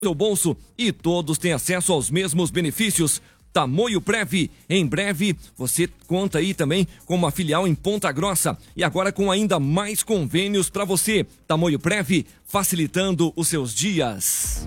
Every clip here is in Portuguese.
seu bolso e todos têm acesso aos mesmos benefícios. Tamoio Prev, em breve você conta aí também com uma filial em Ponta Grossa e agora com ainda mais convênios para você. Tamoio Prev, facilitando os seus dias.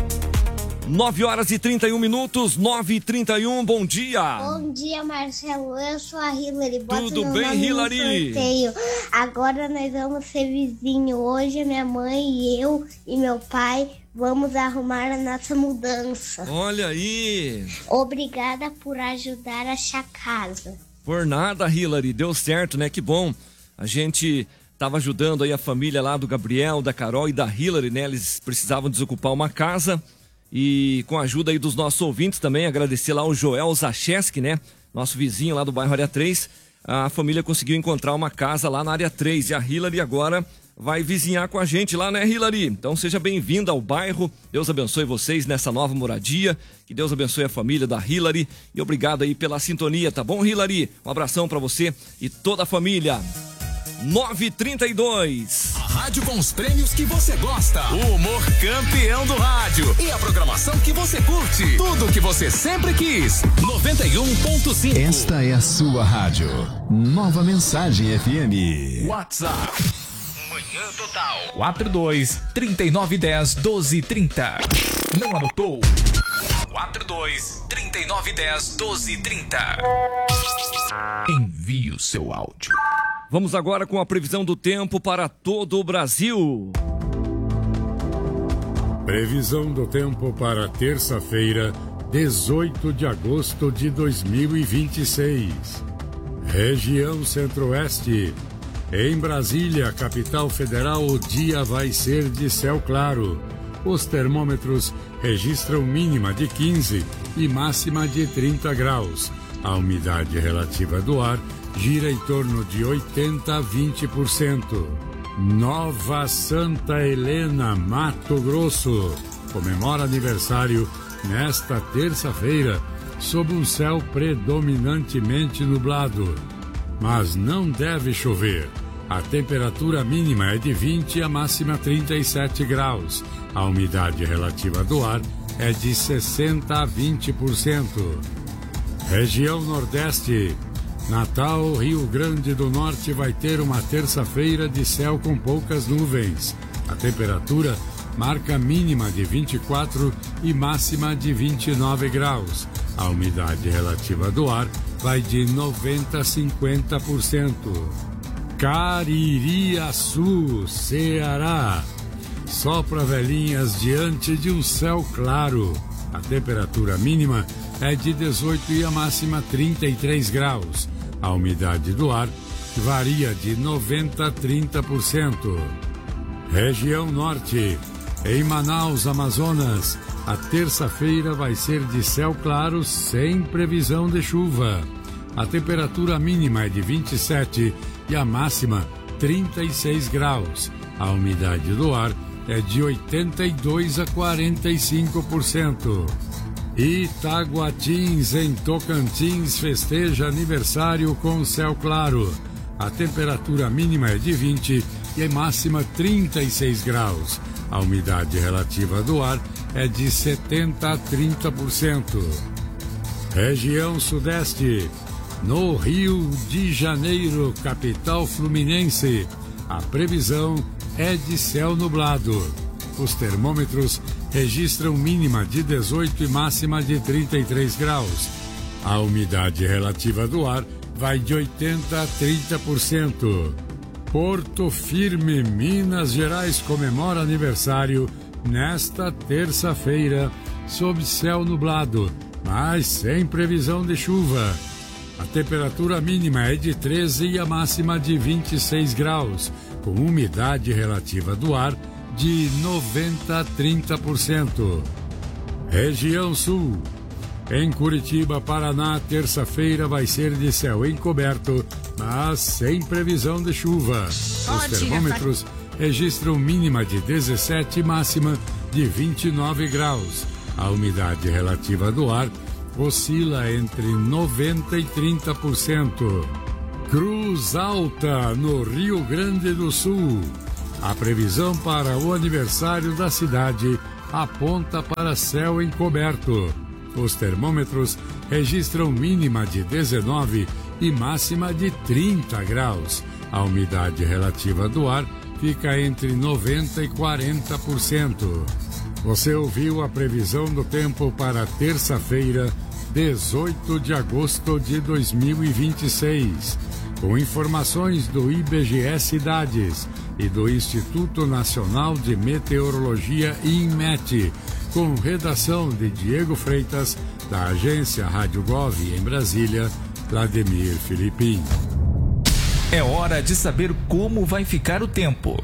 9h31, 9h31, bom dia. Bom dia, Marcelo, eu sou a Hilary. Tudo bem, Hilary? Agora nós vamos ser vizinhos. Hoje minha mãe e eu e meu pai vamos arrumar a nossa mudança. Olha aí. Obrigada por ajudar a achar casa. Por nada, Hilary, deu certo, né? Que bom. A gente tava ajudando aí a família lá do Gabriel, da Carol e da Hilary, né? Eles precisavam desocupar uma casa. E com a ajuda aí dos nossos ouvintes também, agradecer lá o Joel Zacheski, né? Nosso vizinho lá do bairro Área 3. A família conseguiu encontrar uma casa lá na Área 3 e a Hilary agora vai vizinhar com a gente lá, né, Hilary? Então seja bem-vinda ao bairro. Deus abençoe vocês nessa nova moradia. Que Deus abençoe a família da Hilary. E obrigado aí pela sintonia, tá bom, Hilary? Um abração pra você e toda a família. 9h32. A rádio com os prêmios que você gosta. O humor campeão do rádio. E a programação que você curte. Tudo que você sempre quis. 91.5. Esta é a sua rádio. Nova Mensagem FM. WhatsApp. Manhã Total. 42-3910-1230. Não anotou? 42-3910-1230. Envie o seu áudio. Vamos agora com a previsão do tempo para todo o Brasil. Previsão do tempo para terça-feira, 18 de agosto de 2026. Região Centro-Oeste. Em Brasília, capital federal, o dia vai ser de céu claro. Os termômetros registram mínima de 15 e máxima de 30 graus. A umidade relativa do ar gira em torno de 80% a 20%. Nova Santa Helena, Mato Grosso, comemora aniversário nesta terça-feira, sob um céu predominantemente nublado. Mas não deve chover. A temperatura mínima é de 20 e a máxima 37 graus. A umidade relativa do ar é de 60% a 20%. Região Nordeste. Natal, Rio Grande do Norte vai ter uma terça-feira de céu com poucas nuvens. A temperatura marca mínima de 24 e máxima de 29 graus. A umidade relativa do ar vai de 90% a 50%. Caririaçu, Ceará. Sopra velhinhas diante de um céu claro. A temperatura mínima é de 18 e a máxima 33 graus. A umidade do ar varia de 90% a 30%. Região Norte. Em Manaus, Amazonas, a terça-feira vai ser de céu claro sem previsão de chuva. A temperatura mínima é de 27 e a máxima 36 graus. A umidade do ar é de 82% a 45%. Itaguatins, em Tocantins, festeja aniversário com céu claro. A temperatura mínima é de 20 e a máxima 36 graus. A umidade relativa do ar é de 70% a 30%. Região Sudeste. No Rio de Janeiro, capital fluminense, a previsão é de céu nublado. Os termômetros registram mínima de 18 e máxima de 33 graus. A umidade relativa do ar vai de 80% a 30%. Porto Firme, Minas Gerais, comemora aniversário nesta terça-feira, sob céu nublado, mas sem previsão de chuva. A temperatura mínima é de 13 e a máxima de 26 graus, com umidade relativa do ar de 90% a 30%. Região Sul. Em Curitiba, Paraná, terça-feira vai ser de céu encoberto, mas sem previsão de chuva. Os termômetros registram mínima de 17 e máxima de 29 graus. A umidade relativa do ar oscila entre 90% e 30%. Cruz Alta, no Rio Grande do Sul. A previsão para o aniversário da cidade aponta para céu encoberto. Os termômetros registram mínima de 19 e máxima de 30 graus. A umidade relativa do ar fica entre 90% e 40%. Você ouviu a previsão do tempo para terça-feira, 18 de agosto de 2026. Com informações do IBGE Cidades e do Instituto Nacional de Meteorologia INMET, com redação de Diego Freitas, da agência Rádio Gov em Brasília, Vladimir Filipim. É hora de saber como vai ficar o tempo.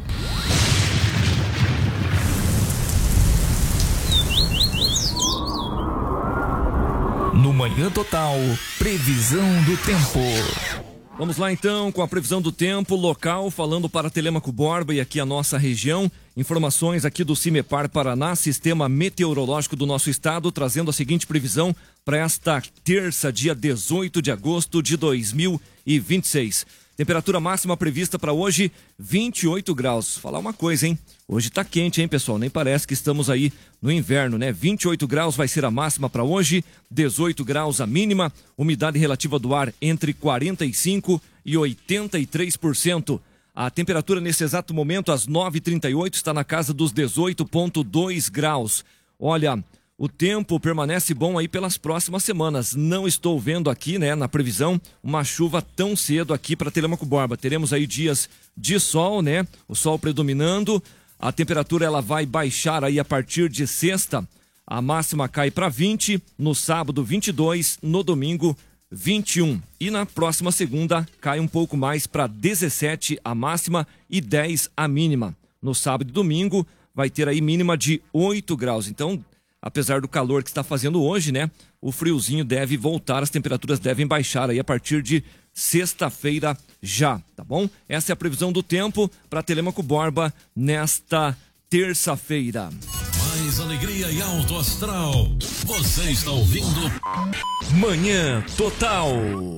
No Manhã Total, previsão do tempo. Vamos lá então com a previsão do tempo local, falando para Telêmaco Borba e aqui a nossa região. Informações aqui do CIMEPAR Paraná, Sistema Meteorológico do nosso estado, trazendo a seguinte previsão para esta terça, dia 18 de agosto de 2026. Temperatura máxima prevista para hoje, 28 graus. Falar uma coisa, hein? Hoje tá quente, hein, pessoal? Nem parece que estamos aí no inverno, né? 28 graus vai ser a máxima para hoje, 18 graus a mínima, umidade relativa do ar entre 45% e 83%. A temperatura nesse exato momento, às 9h38, está na casa dos 18,2 graus. Olha, o tempo permanece bom aí pelas próximas semanas. Não estou vendo aqui, né, na previsão, uma chuva tão cedo aqui para Telêmaco Borba. Teremos aí dias de sol, né? O sol predominando. A temperatura ela vai baixar aí a partir de sexta. A máxima cai para 20, no sábado 22, no domingo 21. E na próxima segunda cai um pouco mais para 17 a máxima e 10 a mínima. No sábado e domingo vai ter aí mínima de 8 graus. Então, apesar do calor que está fazendo hoje, né? O friozinho deve voltar, as temperaturas devem baixar aí a partir de sexta-feira já, tá bom? Essa é a previsão do tempo para Telêmaco Borba nesta terça-feira. Mais alegria e alto astral. Você está ouvindo Manhã Total.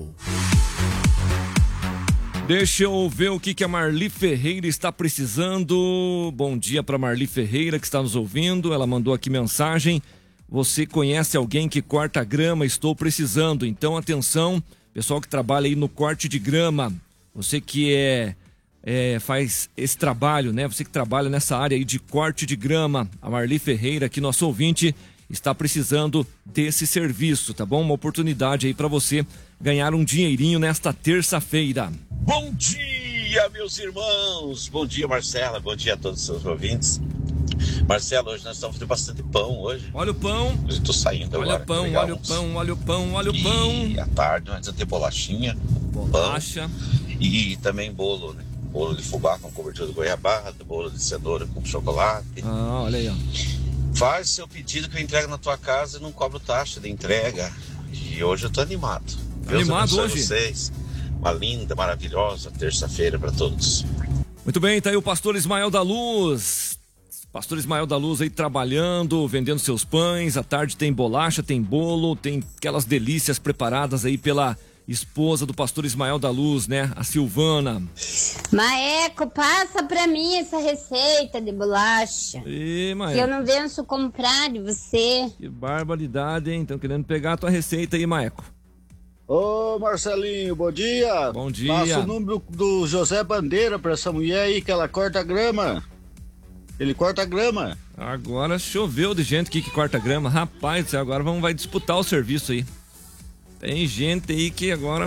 Deixa eu ver o que a Marli Ferreira está precisando. Bom dia para Marli Ferreira que está nos ouvindo. Ela mandou aqui mensagem. Você conhece alguém que corta grama? Estou precisando. Então, atenção, pessoal que trabalha aí no corte de grama. Você que faz esse trabalho, né? Você que trabalha nessa área aí de corte de grama. A Marli Ferreira, aqui nosso ouvinte, está precisando desse serviço, tá bom? Uma oportunidade aí para você ganhar um dinheirinho nesta terça-feira. Bom dia, meus irmãos! Bom dia, Marcela. Bom dia a todos os seus ouvintes. Marcelo, hoje nós estamos fazendo bastante pão hoje. Olha o pão. Eu estou saindo olha agora. O pão, olha o pão, olha o pão, olha o pão. E à tarde nós vamos ter bolachinha, bolacha pão, e também bolo, né? Bolo de fubá com cobertura de goiabada, bolo de cenoura com chocolate. Ah, olha aí, ó. Faz seu pedido que eu entrego na tua casa e não cobro taxa de entrega. E hoje eu tô animado. Deus animado hoje? Vocês. Uma linda, maravilhosa terça-feira para todos. Muito bem, tá aí o Pastor Ismael da Luz. Pastor Ismael da Luz aí trabalhando, vendendo seus pães. À tarde tem bolacha, tem bolo, tem aquelas delícias preparadas aí pela esposa do Pastor Ismael da Luz, né? A Silvana. Maeco, passa pra mim essa receita de bolacha. Ih, Maeco. Que eu não venço comprar de você. Que barbaridade, hein? Estão querendo pegar a tua receita aí, Maeco. Ô Marcelinho, bom dia. Bom dia. Passa o número do José Bandeira pra essa mulher aí que ela corta grama. Ele corta grama. Agora choveu de gente que corta grama. Rapaz, agora vai disputar o serviço aí. Tem gente aí que agora...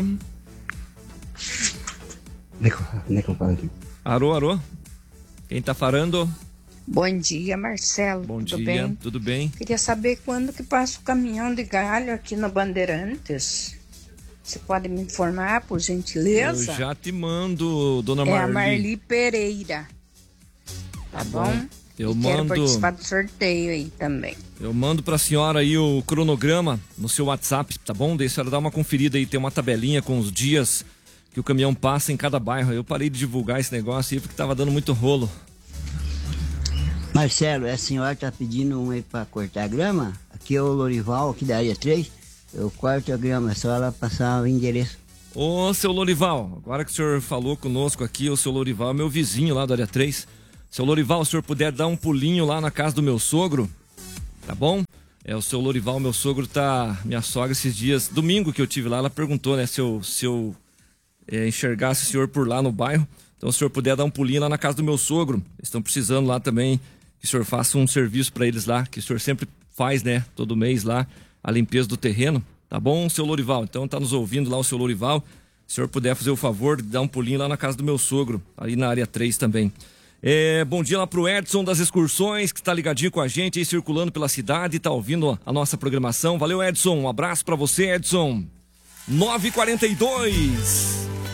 Arô. Quem tá falando? Bom dia, Marcelo. Bom tudo dia, bem? tudo bem? Queria saber quando que passa o caminhão de galho aqui no Bandeirantes. Você pode me informar, por gentileza? Eu já te mando, dona Marli. É a Marli Pereira. Tá bom? Eu quero mando... participar do sorteio aí também. Eu mando pra senhora aí o cronograma no seu WhatsApp, tá bom? Daí a senhora dá uma conferida aí, tem uma tabelinha com os dias que o caminhão passa em cada bairro. Eu parei de divulgar esse negócio aí porque tava dando muito rolo. Marcelo, a senhora tá pedindo um aí pra cortar a grama? Aqui é o Lorival, aqui da área 3. Eu corto a grama, é só ela passar o endereço. Ô, seu Lorival, agora que o senhor falou conosco aqui, o seu Lorival é meu vizinho lá da área 3. Seu Lorival, se o senhor puder dar um pulinho lá na casa do meu sogro, tá bom? O seu Lorival, meu sogro, minha sogra esses dias, domingo que eu tive lá, ela perguntou, né, se eu enxergasse o senhor por lá no bairro. Então, se o senhor puder dar um pulinho lá na casa do meu sogro, eles estão precisando lá também que o senhor faça um serviço para eles lá, que o senhor sempre faz, né, todo mês lá, a limpeza do terreno, tá bom, seu Lorival? Então, tá nos ouvindo lá o seu Lorival. Se o senhor puder fazer o favor de dar um pulinho lá na casa do meu sogro, aí na área 3 também. Bom dia lá pro Edson das Excursões, que está ligadinho com a gente aí, circulando pela cidade, tá ouvindo a nossa programação. Valeu, Edson, um abraço para você, Edson. 9h42.